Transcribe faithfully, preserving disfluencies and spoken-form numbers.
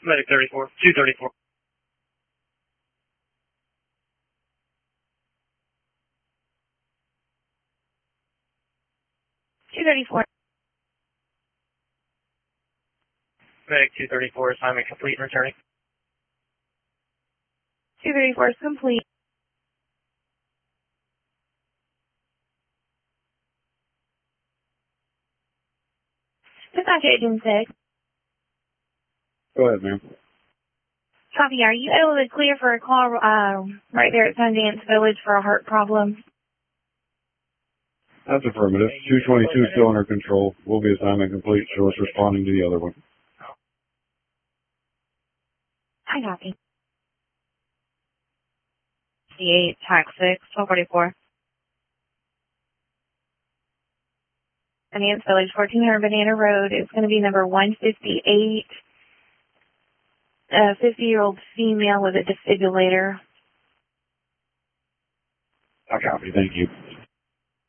Medic thirty-four, two thirty-four. two thirty-four. Medic two thirty-four, assignment complete and returning. two thirty-four is complete. Dispatch Agent six. Go ahead, ma'am. Copy. Are you able to clear for a call uh, right there at Sundance Village for a heart problem? That's affirmative. two twenty-two still under control. Will be assignment complete. Show us responding to the other one. I copy. D eight, tax six, twelve forty-four. Sundance Village, fourteen hundred Banana Road. It's going to be number one fifty-eight. A fifty-year-old female with a defibrillator. I copy. Thank you.